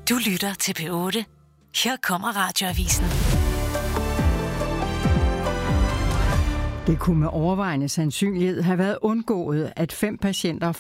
Du lytter til P8. Her kommer Radioavisen. Det kunne med overvejende sandsynlighed have været undgået, at 5 patienter